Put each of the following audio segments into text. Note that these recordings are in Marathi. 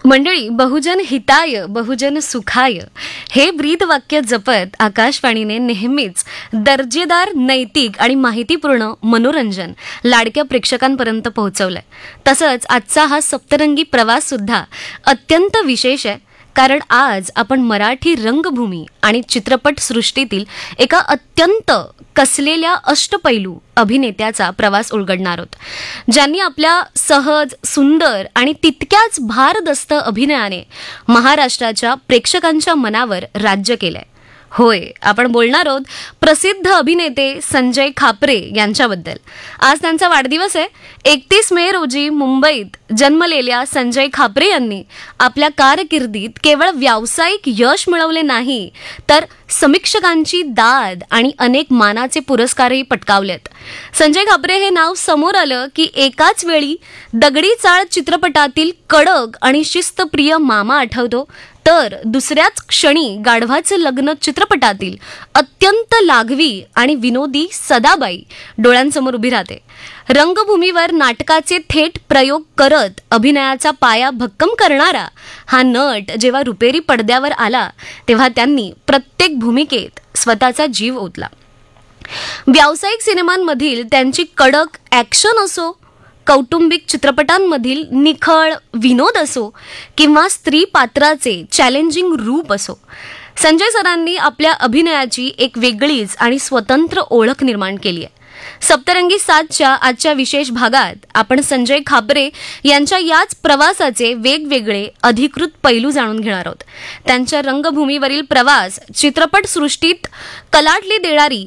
मंडळी, बहुजन हिताय बहुजन सुखाय हे ब्रीदवाक्य जपत आकाशवाणीने नेहमीच दर्जेदार, नैतिक आणि माहितीपूर्ण मनोरंजन लाडक्या प्रेक्षकांपर्यंत पोहोचवलंय. तसंच आजचा हा सप्तरंगी प्रवास सुद्धा अत्यंत विशेष आहे, कारण आज आपण मराठी रंगभूमी आणि चित्रपट सृष्टीतील एका अत्यंत कसलेल्या अष्टपैलू अभिनेत्याचा प्रवास उलगडणार आहोत, ज्यांनी आपल्या सहज, सुंदर आणि तितक्याच भारदस्त अभिनयाने महाराष्ट्राच्या प्रेक्षकांच्या मनावर राज्य केलंय. होय, आपण बोलणार आहोत प्रसिद्ध अभिनेते संजय खापरे यांच्याबद्दल. आज त्यांचा वाढदिवस आहे. 31 मे रोजी मुंबईत जन्मलेल्या संजय खापरे यांनी आपल्या कारकिर्दीत केवळ व्यावसायिक यश मिळवले नाही, तर समीक्षकांची दाद आणि अनेक मानाचे पुरस्कारही पटकावलेत. संजय खापरे हे नाव समोर आलं की एकाच वेळी दगडी चाळ चित्रपटातील कडक आणि शिस्तप्रिय मामा आठवतो, तर दुसऱ्याच क्षणी गाढवाचं लग्न चित्रपटातील अत्यंत लाघवी आणि विनोदी सदाबाई डोळ्यांसमोर उभी राहते. रंगभूमीवर नाटकाचे थेट प्रयोग करत अभिनयाचा पाया भक्कम करणारा हा नट जेव्हा रुपेरी पडद्यावर आला, तेव्हा त्यांनी प्रत्येक भूमिकेत स्वतःचा जीव ओतला. व्यावसायिक सिनेमांमधील त्यांची कडक ॲक्शन असो, कौटुंबिक चित्रपटांमधील निखळ विनोद असो किंवा स्त्री पात्राचे चॅलेंजिंग रूप असो, संजय सरांनी आपल्या अभिनयाची एक वेगळीच आणि स्वतंत्र ओळख निर्माण केली आहे. सप्तरंगी 7च्या आजच्या विशेष भागात आपण संजय खापरे यांच्या याच प्रवासाचे वेगवेगळे अधिकृत पैलू जाणून घेणार आहोत. त्यांच्या रंगभूमीवरील प्रवास, चित्रपटसृष्टीत कलाटली देणारी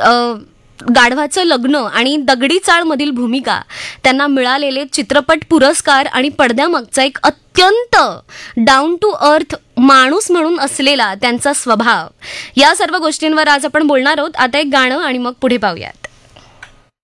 गाढवाचं लग्न आणि दगडी चाळमधील भूमिका, त्यांना मिळालेले चित्रपट पुरस्कार आणि पडद्यामागचा एक अत्यंत डाऊन टू अर्थ माणूस म्हणून असलेला त्यांचा स्वभाव, या सर्व गोष्टींवर आज आपण बोलणार आहोत. आता एक गाणं आणि मग पुढे पाहूयात.